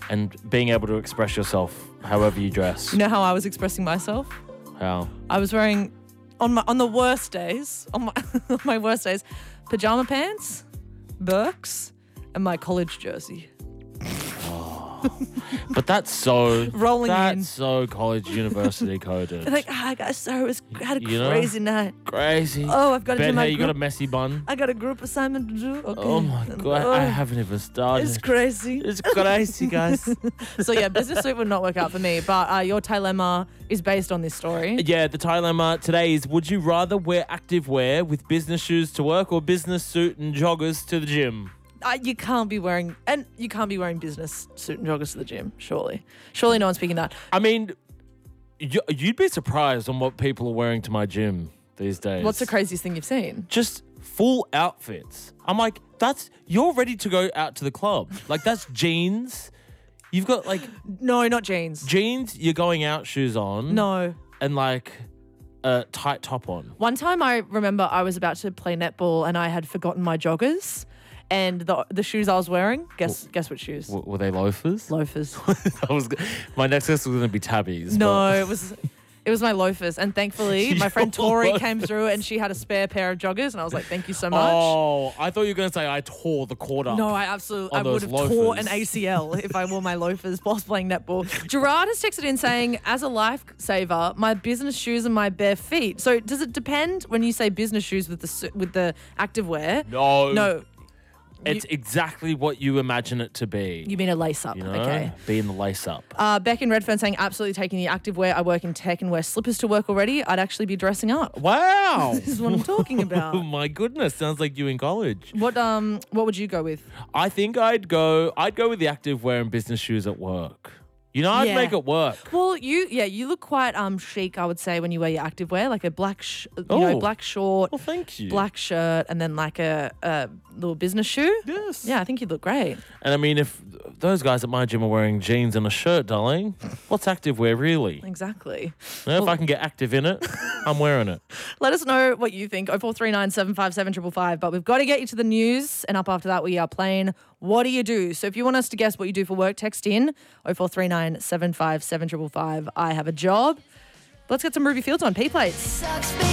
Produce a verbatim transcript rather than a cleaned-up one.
and being able to express yourself however you dress. You know how I was expressing myself? How? I was wearing, on my on the worst days, on my, on my worst days, pajama pants, Birks, and my college jersey. But that's so Rolling that's in. so college university coded. Like, ah, guys, sorry, it was, I had a You know? crazy night. Crazy. Oh, I've got to do Ben, my hey, you got a group- messy bun? I got a group assignment to do. Okay. Oh my god, Oh, I haven't even started. It's crazy. It's crazy, guys. So yeah, business suit would not work out for me. But uh, your dilemma is based on this story. Yeah, the dilemma today is: would you rather wear active wear with business shoes to work or business suit and joggers to the gym? Uh, you can't be wearing, and you can't be wearing business suit and joggers to the gym. Surely, surely, no one's speaking that. I mean, you- you'd be surprised on what people are wearing to my gym these days. What's the craziest thing you've seen? Just full outfits. I'm like, that's you're ready to go out to the club. Like that's jeans. You've got like No, not jeans. jeans. You're going out shoes on. No. And like a tight top on. One time I remember I was about to play netball and I had forgotten my joggers and the the shoes I was wearing. Guess guess what shoes? W- were they loafers? Loafers. I was. My next guess was going to be tabbies. No, but- it was it was my loafers. And thankfully, my friend Your Tori loafers. came through and she had a spare pair of joggers and I was like, thank you so much. Oh, I thought you were going to say I tore the cord up. No, I absolutely, I on would those have tore an loafers. A C L if I wore my loafers whilst playing netball. Gerard has texted in saying, as a lifesaver, my business shoes and my bare feet. So does it depend when you say business shoes with the su- with the active wear? No. No. It's exactly what you imagine it to be. You mean a lace up? You know? Okay. Being the lace up. Uh, Beck in Redfern saying, absolutely taking the active wear. I work in tech and wear slippers to work already. I'd actually be dressing up. Wow. This is what I'm talking Oh about. my goodness, sounds like you in college. What um what would you go with? I think I'd go I'd go with the active wear and business shoes at work. You know, I'd Yeah. make it work. Well, you yeah, you look quite um chic, I would say, when you wear your active wear, like a black sh- you know, Oh. black short, Well, thank you. black shirt, and then like a, a little business shoe. Yes. Yeah, I think you'd look great. And I mean, if those guys at my gym are wearing jeans and a shirt, darling, what's active wear really? Exactly. You know, if I can get active in it, I'm wearing it. Let us know what you think. oh four three nine, seven five seven, five five five. But we've got to get you to the news. And up after that, we are playing What Do You Do? So if you want us to guess what you do for work, text in oh four three nine, seven five seven, five five five. I have a job. Let's get some Ruby Fields on P plates. Sucks,